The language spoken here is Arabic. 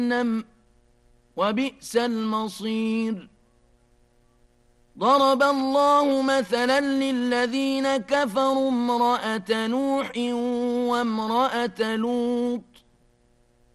وبئس المصير. ضرب الله مثلا للذين كفروا امرأة نوح وامرأة لوط